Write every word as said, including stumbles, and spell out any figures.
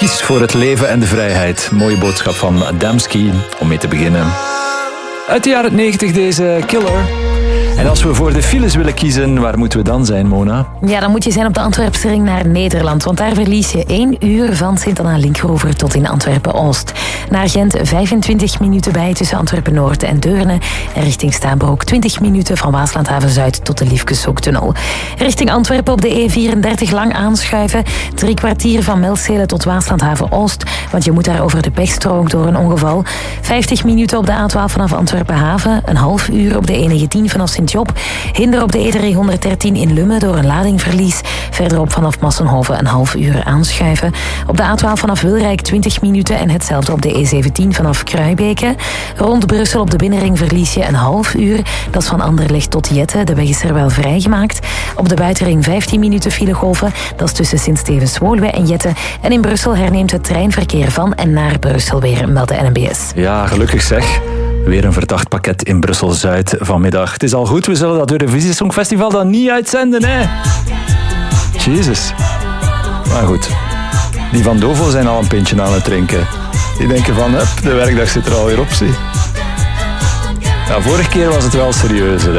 Kies voor het leven en de vrijheid. Mooie boodschap van Adamski om mee te beginnen. Uit de jaren negentig deze Killer. En als we voor de files willen kiezen, waar moeten we dan zijn, Mona? Ja, dan moet je zijn op de Antwerpse ring naar Nederland. Want daar verlies je één uur van Sint-Anna-Linkeroever tot in Antwerpen-Oost. Naar Gent vijfentwintig minuten bij tussen Antwerpen-Noord en Deurne. En richting Staanbroek twintig minuten van Waaslandhaven-Zuid tot de Liefkeshoektunnel. Richting Antwerpen op de E vierendertig lang aanschuiven. Drie kwartier van Melzele tot Waaslandhaven-Oost. Want je moet daar over de pechstrook door een ongeval. vijftig minuten op de A twaalf vanaf Antwerpen-Haven. Een half uur op de E negentien vanaf Sint-Job. Hinder op de E driehonderddertien in Lummen door een ladingverlies. Verderop vanaf Massenhoven een half uur aanschuiven. Op de A twaalf vanaf Wilrijk twintig minuten en hetzelfde op de E zeventien vanaf Kruibeke. Rond Brussel op de binnenring verlies je een half uur. Dat is van Anderlecht tot Jette. De weg is er wel vrijgemaakt. Op de buitenring vijftien minuten filegolven. Dat is tussen Sint-Stevens-Woluwe en Jette. En in Brussel herneemt het treinverkeer van en naar Brussel weer, meldt de N M B S. Ja, gelukkig zeg. Weer een verdacht pakket in Brussel-Zuid vanmiddag. Het is al goed, we zullen dat Eurovisie Songfestival dan niet uitzenden, hè? Jezus. Maar goed, die van Dovo zijn al een pintje aan het drinken. Die denken van, hup, de werkdag zit er alweer op, zie. Ja, vorige keer was het wel serieus, hè.